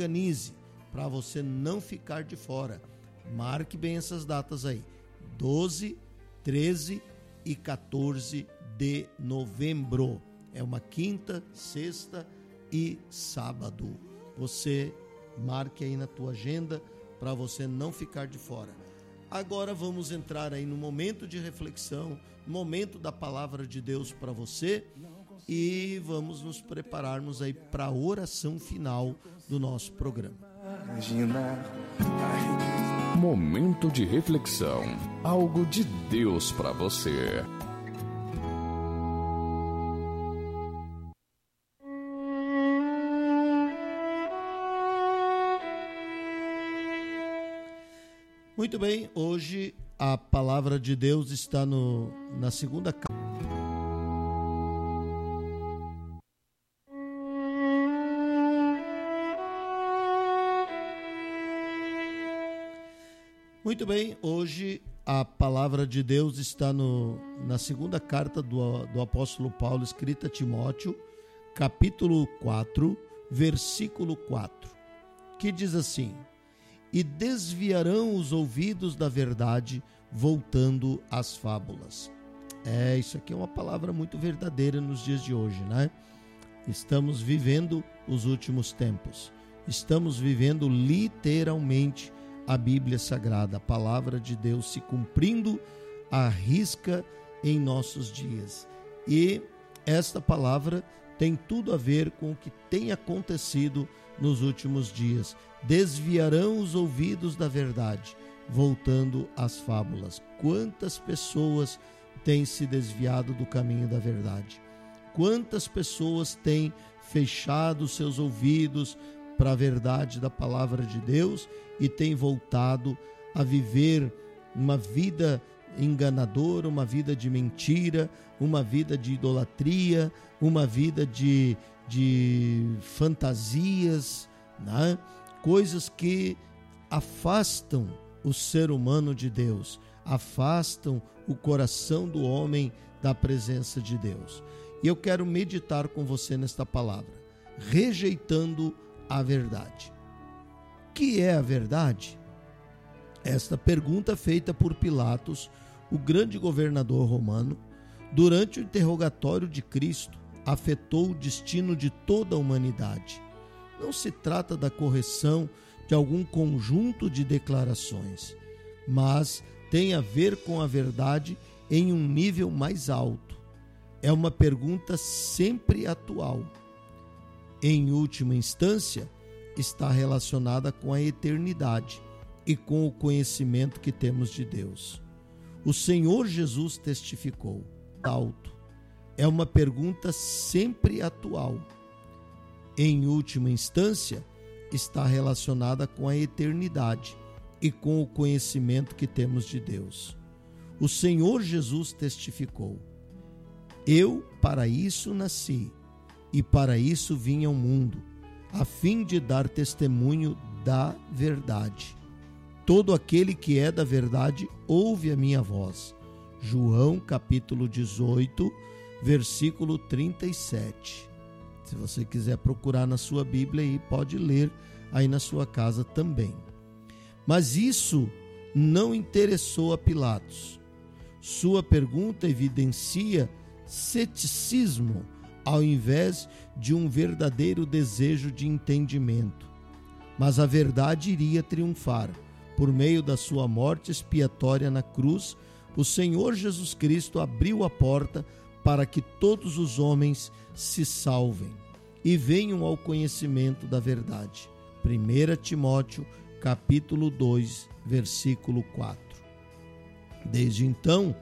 organize para você não ficar de fora. Marque bem essas datas aí: 12, 13 e 14 de novembro. É uma quinta, sexta e sábado. Você marque aí na tua agenda para você não ficar de fora. Agora vamos entrar aí no momento de reflexão, momento da palavra de Deus para você, e vamos nos prepararmos aí para a oração final do nosso programa. Momento de reflexão, algo de Deus para você. Muito bem, hoje a palavra de Deus está na segunda carta. Muito bem, hoje a palavra de Deus está na segunda carta do apóstolo Paulo, escrita a Timóteo, capítulo 4, versículo 4, que diz assim: e desviarão os ouvidos da verdade, voltando às fábulas. Isso aqui é uma palavra muito verdadeira nos dias de hoje, né? Estamos vivendo os últimos tempos. Estamos vivendo literalmente a Bíblia Sagrada, a palavra de Deus se cumprindo à risca em nossos dias. E esta palavra tem tudo a ver com o que tem acontecido nos últimos dias. Desviarão os ouvidos da verdade, voltando às fábulas. Quantas pessoas têm se desviado do caminho da verdade? Quantas pessoas têm fechado seus ouvidos para a verdade da palavra de Deus e têm voltado a viver uma vida enganadora, uma vida de mentira, uma vida de idolatria, uma vida de fantasias, né? Coisas que afastam o ser humano de Deus, afastam o coração do homem da presença de Deus. E eu quero meditar com você nesta palavra: rejeitando a verdade. O que é a verdade? Esta pergunta feita por Pilatos, o grande governador romano, durante o interrogatório de Cristo, afetou o destino de toda a humanidade. Não se trata da correção de algum conjunto de declarações, mas tem a ver com a verdade em um nível mais alto. É uma pergunta sempre atual. Em última instância, está relacionada com a eternidade e com o conhecimento que temos de Deus. O Senhor Jesus testificou: alto. É uma pergunta sempre atual. Em última instância, está relacionada com a eternidade e com o conhecimento que temos de Deus. O Senhor Jesus testificou: eu para isso nasci e para isso vim ao mundo, a fim de dar testemunho da verdade. Todo aquele que é da verdade ouve a minha voz. João capítulo 18, versículo 37. Se você quiser procurar na sua Bíblia aí, pode ler aí na sua casa também. Mas isso não interessou a Pilatos. Sua pergunta evidencia ceticismo ao invés de um verdadeiro desejo de entendimento. Mas a verdade iria triunfar. Por meio da sua morte expiatória na cruz, o Senhor Jesus Cristo abriu a porta para que todos os homens se salvem e venham ao conhecimento da verdade. 1 Timóteo, capítulo 2, versículo 4. Desde então,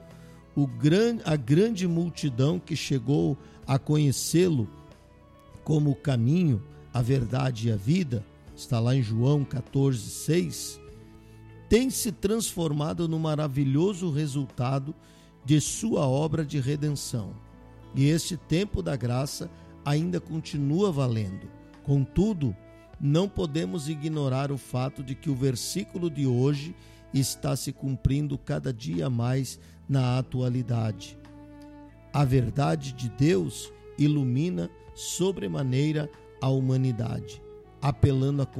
a grande multidão que chegou a conhecê-lo como o caminho, a verdade e a vida, está lá em João 14, 6, tem se transformado no maravilhoso resultado de sua obra de redenção. E este tempo da graça ainda continua valendo. Contudo, não podemos ignorar o fato de que o versículo de hoje está se cumprindo cada dia mais na atualidade. A verdade de Deus ilumina sobremaneira a humanidade, apelando a